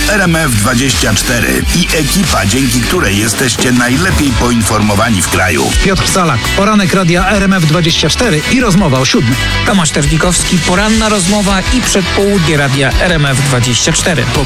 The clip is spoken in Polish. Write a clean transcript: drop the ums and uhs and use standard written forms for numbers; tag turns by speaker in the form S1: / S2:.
S1: RMF24 i ekipa, dzięki której jesteście najlepiej poinformowani w kraju.
S2: Piotr Salak, poranek radia RMF24 i rozmowa o 7.
S3: Tomasz Terlikowski, poranna rozmowa i przedpołudnie radia RMF24.